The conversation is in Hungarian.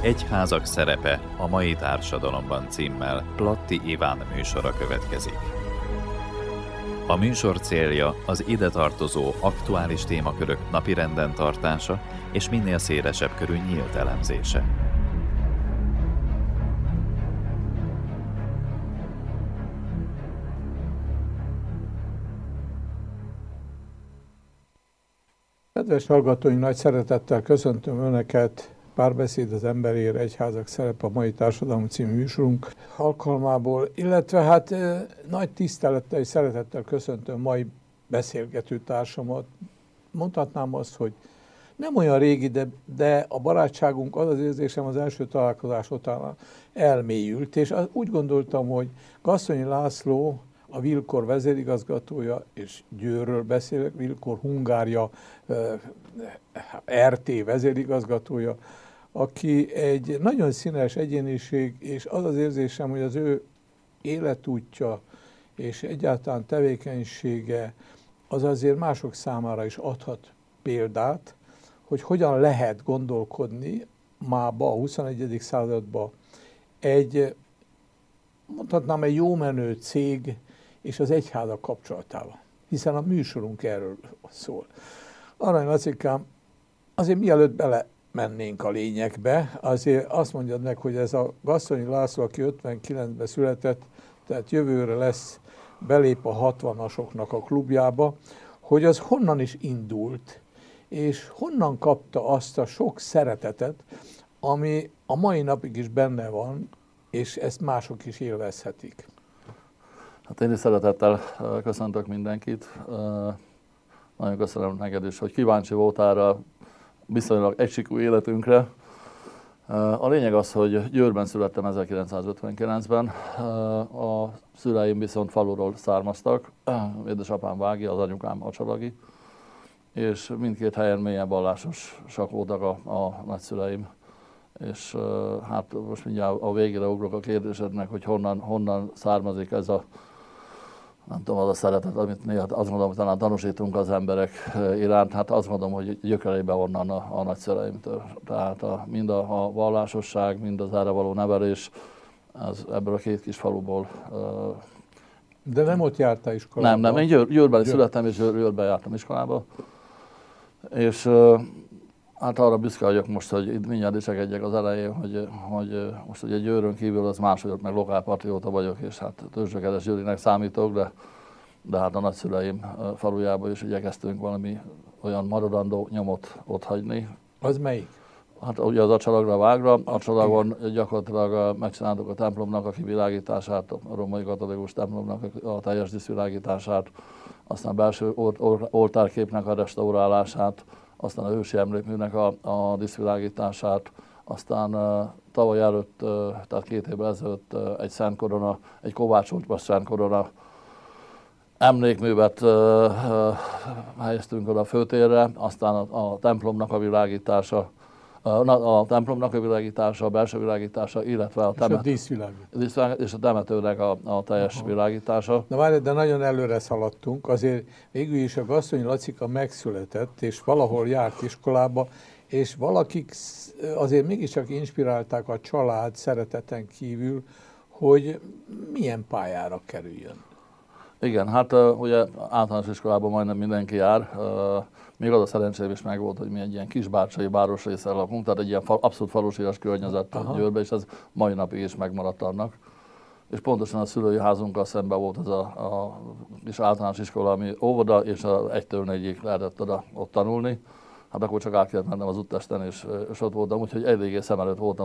Egyházak szerepe a mai társadalomban címmel Platti Iván műsora következik. A műsor célja az ide tartozó aktuális témakörök napirenden tartása és minél szélesebb körű nyílt elemzése. Kedves hallgatóink, nagy szeretettel köszöntöm Önöket! Párbeszéd az emberért, egyházak szerepe a mai társadalom című műsorunk alkalmából, illetve nagy tisztelettel és szeretettel köszöntöm mai beszélgető társamat. Mondhatnám azt, hogy nem olyan régi, de a barátságunk, az érzésem az első találkozás után elmélyült, és úgy gondoltam, hogy Gasszonyi László, a Vilkor vezérigazgatója, és Győrről beszélek, Vilkor Hungária RT vezérigazgatója, aki egy nagyon színes egyéniség, és az az érzésem, hogy az ő életútja és egyáltalán tevékenysége az azért mások számára is adhat példát, hogy hogyan lehet gondolkodni mába, a 21. században mondhatnám egy jó menő cég és az egyházak kapcsolatával, hiszen a műsorunk erről szól. Arany Lacikám, azért mielőtt belemennénk a lényegbe, azért azt mondjad meg, hogy ez a Gasszonyi László, aki 59-ben született, tehát jövőre belép a 60-asoknak a klubjába, hogy az honnan is indult, és honnan kapta azt a sok szeretetet, ami a mai napig is benne van, és ezt mások is élvezhetik. Hát én is szeretettel köszöntök mindenkit. Nagyon köszönöm neked is, hogy kíváncsi voltál a viszonylag egysikú életünkre. A lényeg az, hogy Győrben születtem 1959-ben. A szüleim viszont faluról származtak. Édesapám Vági, az anyukám Acsalagi. És mindkét helyen mélyen vallásosak voltak a nagyszüleim. És hát most mindjárt a végére ugrok a kérdésednek, hogy honnan származik ez a, nem tudom, az a szeretet, amit néha azt gondolom, hogy talán tanúsítunk az emberek iránt. Hát azt gondolom, hogy gyökerében onnan a nagyszüleimtől. Tehát mind a vallásosság, mind az erre való nevelés, ebből a két kis faluból. De nem ott jártál iskolába? Nem, én Győrben születtem, és Győrben jártam iskolába. És hát arra büszke vagyok most, hogy itt mindjárt dicsekedjek az elején, hogy most ugye Győrön kívül az másodjött, meg lokálpatrióta vagyok, és hát Törzsökeres Győrinek számítok, de hát a nagyszüleim falujában is igyekeztünk valami olyan maradandó nyomot otthagyni. Az melyik? Hát ugye az Acsalagra, Vágra, Acsalagon gyakorlatilag megcsináltuk a templomnak a kivilágítását, a római katolikus templomnak a teljes díszvilágítását, aztán a belső oltárképnek a restaurálását, aztán a ősi emlékműnek a díszvilágítását, aztán tavaly előtt, tehát 2 évvel ezelőtt egy Szent Korona, egy Kovács Úrvas Szent Korona emlékművet helyeztünk oda a főtérre, aztán a templomnak a világítása, a belső világítása, illetve a díszvilágítás. És a temetőnek a teljes világítása. Na várj, de nagyon előre szaladtunk, azért végül is a Gasszonyi Lacika megszületett, és valahol járt iskolába, és valakik azért mégiscsak inspirálták a család szereteten kívül, hogy milyen pályára kerüljön. Igen, hát ugye általános iskolában majdnem mindenki jár. Még az a szerencsém is megvolt, hogy mi egy ilyen kisbácsai városrészen lakunk, tehát egy ilyen abszolút falusias környezet Győrben, és ez mai napig is megmaradt annak. És pontosan a szülői házunkkal szemben volt ez a kis általános iskola, ami óvoda, és 1-től 4-ig lehetett ott tanulni. Hát akkor csak át kellett mennem az úttesten, és ott voltam, úgyhogy eléggé szem előtt voltam